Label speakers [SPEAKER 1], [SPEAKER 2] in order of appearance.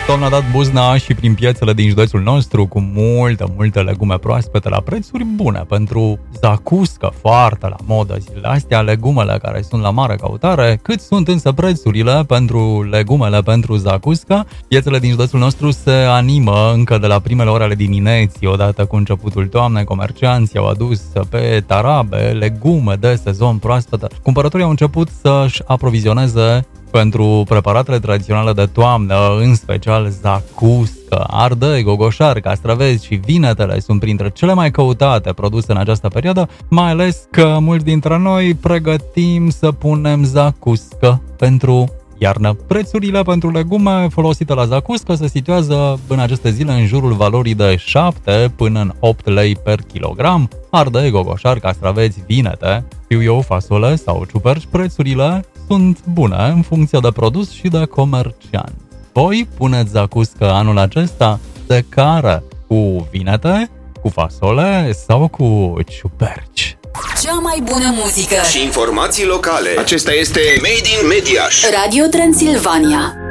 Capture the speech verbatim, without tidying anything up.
[SPEAKER 1] toamna a dat buzna și prin piețele din județul nostru cu multe, multe legume proaspete la prețuri bune pentru zacuscă, foarte la modă zilele astea, legumele care sunt la mare căutare. Cât sunt însă prețurile pentru legumele pentru zacuscă? Piețele din județul nostru se animă încă de la primele ore ale dimineții, odată cu începutul toamnei. Comercianții au adus pe tarabe legume de sezon proaspete. Cumpărătorii au început să-și aprovizioneze pentru preparatele tradiționale de toamnă, în special zacuscă, ardei, gogoșari, castraveți și vinetele sunt printre cele mai căutate produse în această perioadă, mai ales că mulți dintre noi pregătim să punem zacuscă pentru iarnă. Prețurile pentru legume folosite la zacuscă se situează în aceste zile în jurul valorii de șapte până în opt lei per kilogram. Ardei, gogoșari, castraveți, vinete, știu eu, fasole sau ciuperci, prețurile sunt bune în funcție de produs și de comerciant. Voi puneți zacuscă anul acesta? De care? Cu vinete, cu fasole sau cu ciuperci?
[SPEAKER 2] Cea mai bună muzică
[SPEAKER 3] și informații locale. Acesta este Made in Mediaș.
[SPEAKER 2] Radio Transilvania.